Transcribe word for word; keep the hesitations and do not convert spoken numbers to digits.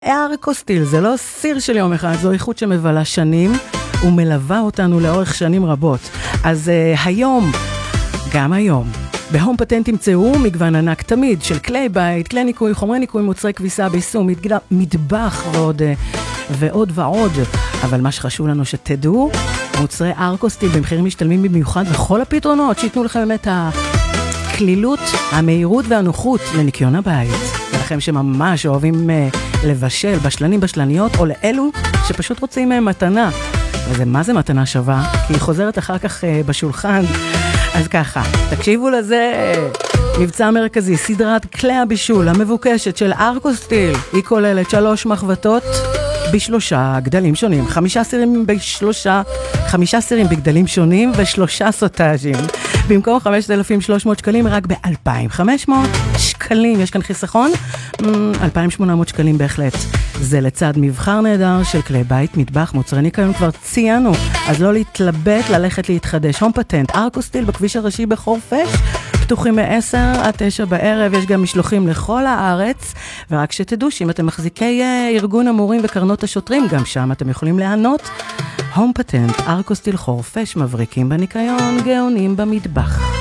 ארקוסטיל, זה לא סיר של יום אחד, זו איכות שמבלה שנים, ומלווה אותנו לאורך שנים רבות. אז uh, היום, גם היום, בהום פטנט תמצאו מגוון ענק תמיד של כלי בית, כלי ניקוי, חומרי ניקוי, מוצרי כביסה, ביסום, מטבח ועוד, ועוד ועוד. אבל מה שחשוב לנו שתדעו, מוצרי ארקוסטיל במחירים משתלמים במיוחד, וכל הפתרונות שיתנו לכם באמת הכלילות, המהירות והנוחות לניקיון הבית. ולכם שממש אוהבים לבשל, בשלנים, בשלניות, או לאלו שפשוט רוצים מתנה. וזה מה זה מתנה שווה? כי היא חוזרת אחר כך בשולחן. אז ככה, תקשיבו לזה, מבצע מרכזי, סדרת כלי הבישול המבוקשת של ארקוסטיל, היא כוללת שלוש מחבטות בשלושה גדלים שונים, חמישה סירים בשלושה, חמישה סירים בגדלים שונים ושלושה סוטאז'ים. במקום חמשת אלפים ושלוש מאות שקלים, רק ב-אלפיים וחמש מאות שקלים. יש כאן חיסכון? אלפיים ושמונה מאות שקלים בהחלט. זה לצד מבחר נהדר של כלי בית, מטבח, מוצרי ניקיון, כבר ציינו. אז לא להתלבט, ללכת להתחדש. הום פטנט, ארקוסטיל בכביש הראשי בחורפיש, פתוחים מ-עשר עד תשע בערב, יש גם משלוחים לכל הארץ, ורק שתדעו שאם אתם מחזיקי ארגון המורים וקרנות השוטרים, גם שם אתם יכולים ליהנות. הום פטנט, ארקוסטיל חורפיש, מבריקים בניקיון, גאונים במטבח.